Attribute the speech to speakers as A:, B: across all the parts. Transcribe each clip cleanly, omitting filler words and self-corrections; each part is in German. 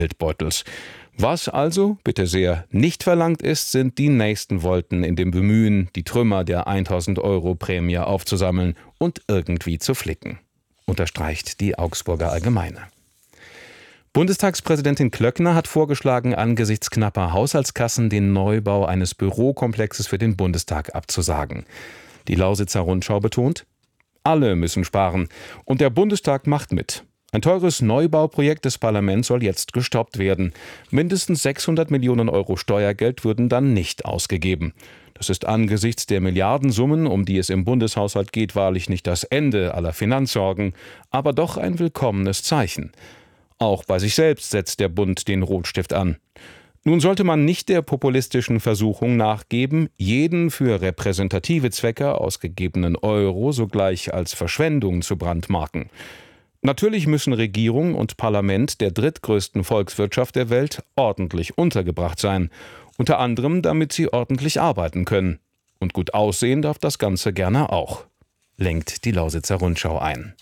A: Geldbeutels. Was also, bitte sehr, nicht verlangt ist, sind die nächsten Volten in dem Bemühen, die Trümmer der 1.000 € Prämie aufzusammeln und irgendwie zu flicken, unterstreicht die Augsburger Allgemeine. Bundestagspräsidentin Klöckner hat vorgeschlagen, angesichts knapper Haushaltskassen den Neubau eines Bürokomplexes für den Bundestag abzusagen. Die Lausitzer Rundschau betont: Alle müssen sparen und der Bundestag macht mit. Ein teures Neubauprojekt des Parlaments soll jetzt gestoppt werden. Mindestens 600 Millionen € Steuergeld würden dann nicht ausgegeben. Das ist angesichts der Milliardensummen, um die es im Bundeshaushalt geht, wahrlich nicht das Ende aller Finanzsorgen, aber doch ein willkommenes Zeichen. Auch bei sich selbst setzt der Bund den Rotstift an. Nun sollte man nicht der populistischen Versuchung nachgeben, jeden für repräsentative Zwecke ausgegebenen Euro sogleich als Verschwendung zu brandmarken. Natürlich müssen Regierung und Parlament der drittgrößten Volkswirtschaft der Welt ordentlich untergebracht sein, unter anderem damit sie ordentlich arbeiten können. Und gut aussehen darf das Ganze gerne auch, lenkt die Lausitzer Rundschau ein.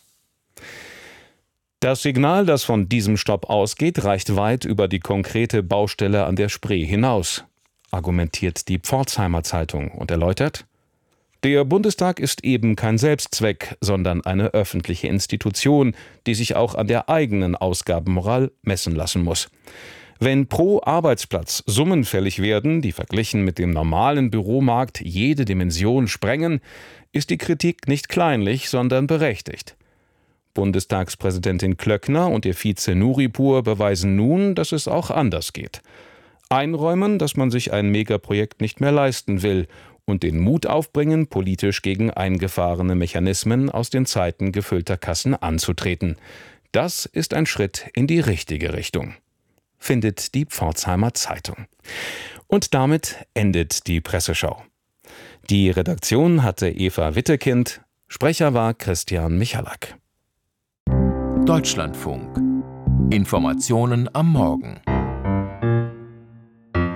A: Das Signal, das von diesem Stopp ausgeht, reicht weit über die konkrete Baustelle an der Spree hinaus, argumentiert die Pforzheimer Zeitung und erläutert: Der Bundestag ist eben kein Selbstzweck, sondern eine öffentliche Institution, die sich auch an der eigenen Ausgabenmoral messen lassen muss. Wenn pro Arbeitsplatz Summen fällig werden, die verglichen mit dem normalen Büromarkt jede Dimension sprengen, ist die Kritik nicht kleinlich, sondern berechtigt. Bundestagspräsidentin Klöckner und ihr Vize Nuripur beweisen nun, dass es auch anders geht. Einräumen, dass man sich ein Megaprojekt nicht mehr leisten will und den Mut aufbringen, politisch gegen eingefahrene Mechanismen aus den Zeiten gefüllter Kassen anzutreten. Das ist ein Schritt in die richtige Richtung, findet die Pforzheimer Zeitung. Und damit endet die Presseschau. Die Redaktion hatte Eva Wittekind, Sprecher war Christian Michalak.
B: Deutschlandfunk. Informationen am Morgen.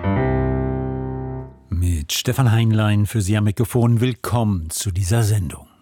C: Mit Stefan Heinlein für Sie am Mikrofon. Willkommen zu dieser Sendung.